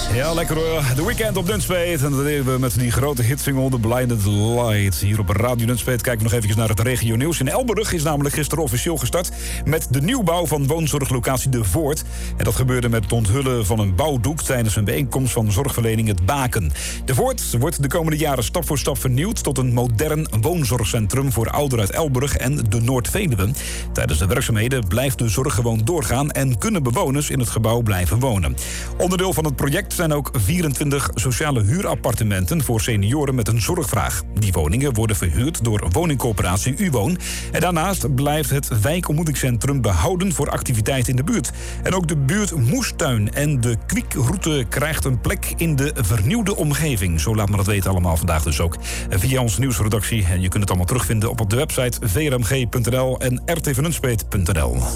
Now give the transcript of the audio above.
Ja, lekker hoor. The Weeknd op Nunspeet. En dat deden we met die grote hitsingle The Blinded Light. Hier op Radio Nunspeet kijken we nog even naar het regionieuws. In Elburg is namelijk gisteren officieel gestart met de nieuwbouw van woonzorglocatie De Voort. En dat gebeurde met het onthullen van een bouwdoek tijdens een bijeenkomst van zorgverlening Het Baken. De Voort wordt de komende jaren stap voor stap vernieuwd tot een modern woonzorgcentrum voor ouderen uit Elburg en de Noord-Veluwe. Tijdens de werkzaamheden blijft de zorg gewoon doorgaan en kunnen bewoners in het gebouw blijven wonen. Onderdeel van het project zijn ook 24 sociale huurappartementen voor senioren met een zorgvraag. Die woningen worden verhuurd door woningcorporatie Uwoon. En daarnaast blijft het wijkontmoetingscentrum behouden voor activiteiten in de buurt. En ook de buurt Moestuin en de Kwiekroute krijgt een plek in de vernieuwde omgeving. Zo laat me dat weten allemaal vandaag dus ook via onze nieuwsredactie. En je kunt het allemaal terugvinden op de website vrmg.nl en rtvnunspeet.nl.